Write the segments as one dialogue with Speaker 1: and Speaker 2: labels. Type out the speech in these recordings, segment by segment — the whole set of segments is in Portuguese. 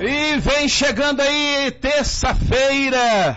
Speaker 1: E vem chegando aí terça-feira,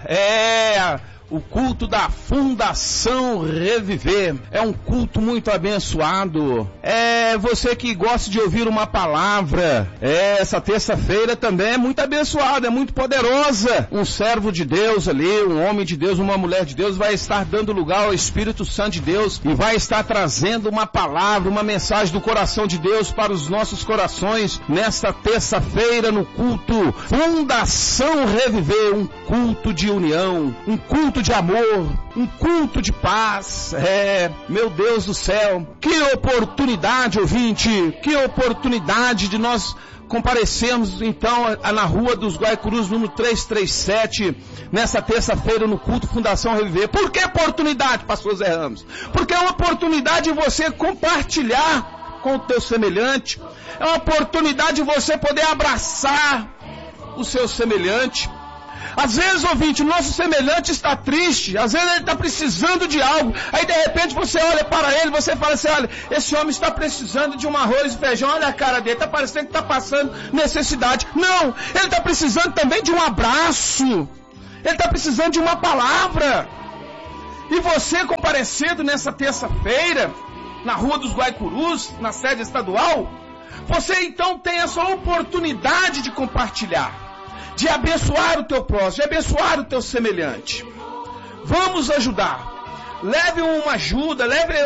Speaker 1: o culto da Fundação Reviver. É um culto muito abençoado. Você que gosta de ouvir uma palavra, essa terça-feira também é muito abençoada, é muito poderosa. Um servo de Deus ali, um homem de Deus, uma mulher de Deus vai estar dando lugar ao Espírito Santo de Deus e vai estar trazendo uma palavra, uma mensagem do coração de Deus para os nossos corações nesta terça-feira no culto Fundação Reviver, um culto de união, um culto de amor, um culto de paz. Meu Deus do céu, que oportunidade, ouvinte, que oportunidade de nós comparecermos então na Rua dos Guaicurus, número 337, nessa terça-feira no culto Fundação Reviver. Por que oportunidade, pastor Zé Ramos? Porque é uma oportunidade de você compartilhar com o teu semelhante, é uma oportunidade de você poder abraçar o seu semelhante. Às vezes, ouvinte, o nosso semelhante está triste, às vezes ele está precisando de algo, aí de repente você olha para ele, você fala assim, olha, esse homem está precisando de um arroz e feijão, olha a cara dele, está parecendo que está passando necessidade. Não, ele está precisando também de um abraço, ele está precisando de uma palavra. E você comparecendo nessa terça-feira, na Rua dos Guaicurus, na sede estadual, você então tem essa oportunidade de compartilhar, de abençoar o teu próximo, de abençoar o teu semelhante. Vamos ajudar. Leve uma ajuda, leve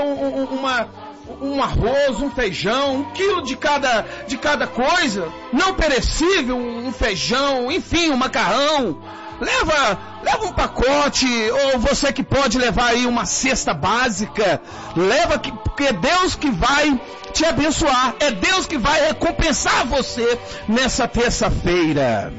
Speaker 1: um arroz, um feijão, 1 quilo de cada coisa, não perecível, um feijão, enfim, um macarrão. Leva um pacote, ou você que pode levar aí uma cesta básica, porque é Deus que vai te abençoar, é Deus que vai recompensar você nessa terça-feira.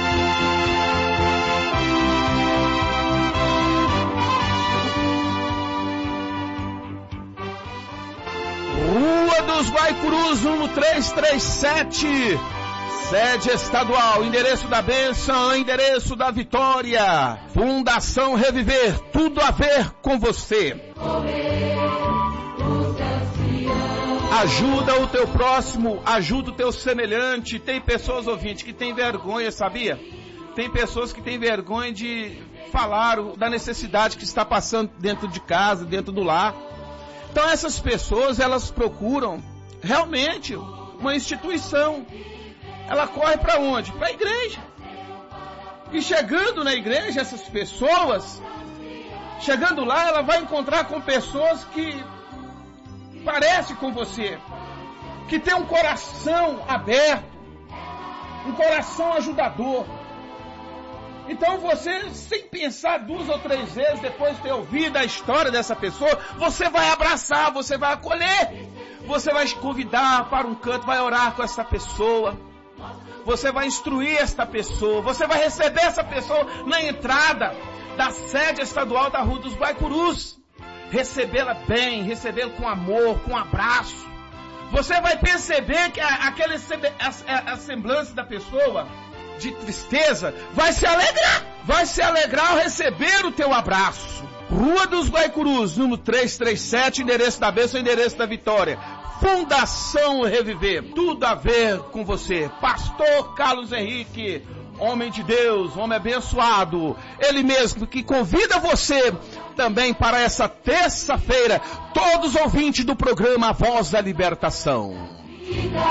Speaker 1: Rua dos Guaicurus, número 337, sede estadual, endereço da bênção, endereço da vitória, Fundação Reviver, tudo a ver com você. Ajuda o teu próximo, ajuda o teu semelhante. Tem pessoas, ouvintes, que têm vergonha, sabia? Tem pessoas que têm vergonha de falar da necessidade que está passando dentro de casa, dentro do lar. Então essas pessoas, elas procuram realmente uma instituição. Ela corre para onde? Para a igreja. E chegando na igreja, essas pessoas, chegando lá, ela vai encontrar com pessoas que parecem com você, que tem um coração aberto, um coração ajudador. Então você, sem pensar 2 ou 3 vezes, depois de ter ouvido a história dessa pessoa, você vai abraçar, você vai acolher, você vai convidar para um canto, vai orar com essa pessoa, você vai instruir esta pessoa, você vai receber essa pessoa na entrada da sede estadual da Rua dos Guaicurus, recebê-la bem, recebê-la com amor, com abraço. Você vai perceber que a semblância da pessoa de tristeza vai se alegrar ao receber o teu abraço. Rua dos Guaicurus, número 337, endereço da bênção, endereço da vitória, Fundação Reviver, tudo a ver com você. Pastor Carlos Henrique, homem de Deus, homem abençoado, ele mesmo que convida você também para essa terça-feira, todos ouvintes do programa A Voz da Libertação.